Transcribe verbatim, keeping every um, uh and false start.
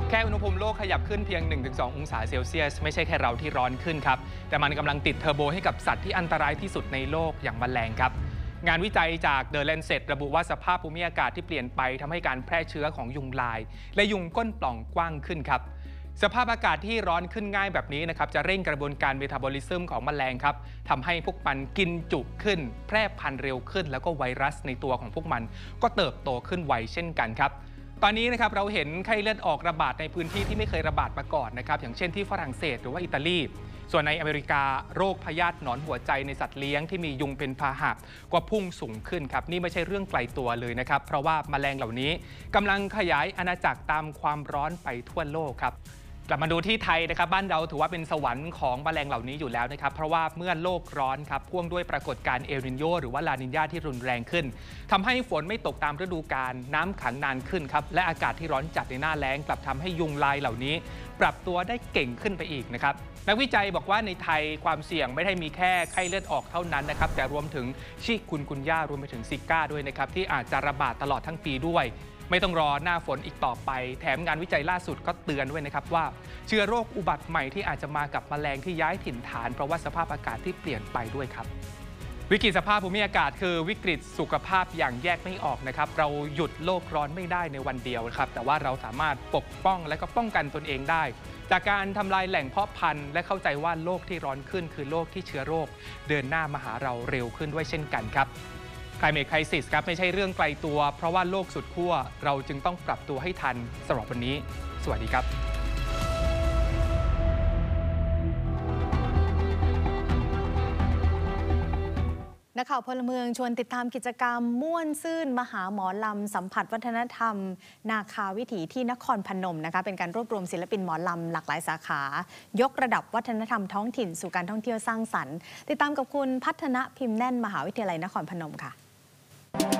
แค่อุณหภูมิโลกขยับขึ้นเพียง หนึ่งถึงสอง องศาเซลเซียสไม่ใช่แค่เราที่ร้อนขึ้นครับแต่มันกำลังติดเทอร์โบให้กับสัตว์ที่อันตรายที่สุดในโลกอย่างแมลงครับงานวิจัยจาก The Lancet ระบุว่าสภาพภูมิอากาศที่เปลี่ยนไปทำให้การแพร่เชื้อของยุงลายและยุงก้นปล่องกว้างขึ้นครับสภาพอากาศที่ร้อนขึ้นง่ายแบบนี้นะครับจะเร่งกระบวนการเมตาบอลิซึมของแมลงครับทำให้พวกมันกินจุขึ้นแพร่พันธุ์เร็วขึ้นแล้วก็ไวรัสในตัวของพวกมันก็เติบโตขึ้นไวเช่นกันครับตอนนี้นะครับเราเห็นไข้เลือดออกระบาดในพื้นที่ที่ไม่เคยระบาดมาก่อนนะครับอย่างเช่นที่ฝรั่งเศสหรือว่าอิตาลีส่วนในอเมริกาโรคพยาธิหนอนหัวใจในสัตว์เลี้ยงที่มียุงเป็นพาหะก็พุ่งสูงขึ้นครับนี่ไม่ใช่เรื่องไกลตัวเลยนะครับเพราะว่าแมลงเหล่านี้กำลังขยายอาณาจักรตามความร้อนไปทั่วโลกครับกลับมาดูที่ไทยนะครับบ้านเราถือว่าเป็นสวรรค์ของแมลงเหล่านี้อยู่แล้วนะครับเพราะว่าเมื่อโลกร้อนครับพ่วงด้วยปรากฏการณ์เอลนิโญหรือว่าลานิญญาที่รุนแรงขึ้นทำให้ฝนไม่ตกตามฤดูกาลน้ำขังนานขึ้นครับและอากาศที่ร้อนจัดในหน้าแล้งกลับทำให้ยุงลายเหล่านี้ปรับตัวได้เก่งขึ้นไปอีกนะครับนักวิจัยบอกว่าในไทยความเสี่ยงไม่ได้มีแค่ไข้เลือดออกเท่านั้นนะครับแต่รวมถึงชิคุนกุนย่ารวมไปถึงซิก้าด้วยนะครับที่อาจจะระบาดตลอดทั้งปีด้วยไม่ต้องรอหน้าฝนอีกต่อไปแถมงานวิจัยล่าสุดก็เตือนด้วยนะครับว่าเชื้อโรคอุบัติใหม่ที่อาจจะมากับแมลงที่ย้ายถิ่นฐานเพราะว่าสภาพอากาศที่เปลี่ยนไปด้วยครับวิกฤตสภาพภูมิอากาศคือวิกฤตสุขภาพอย่างแยกไม่ออกนะครับเราหยุดโลกร้อนไม่ได้ในวันเดียวครับแต่ว่าเราสามารถปกป้องและก็ป้องกันตนเองได้จากการทำลายแหล่งเพาะพันธุ์และเข้าใจว่าโลกที่ร้อนขึ้นคือโลกที่เชื้อโรคเดินหน้ามาหาเราเร็วขึ้นด้วยเช่นกันครับClimate Crisis ครับไม่ใช่เรื่องไกลตัวเพราะว่าโลกสุดขั้วเราจึงต้องปรับตัวให้ทันสำหรับวันนี้สวัสดีครับนักข่าวพลเมืองชวนติดตามกิจกรรมม่วนซื่นมหาหมอลำสัมผัสวัฒนธรรมนาคาวิถีที่นครพนมนะคะเป็นการรวบรวมศิลปินหมอลำหลากหลายสาขายกระดับวัฒนธรรมท้องถิ่นสู่การท่องเที่ยวสร้างสรรค์ติดตามกับคุณพัฒนพิมพ์แน่นมหาวิทยาลัยนครพนมค่ะ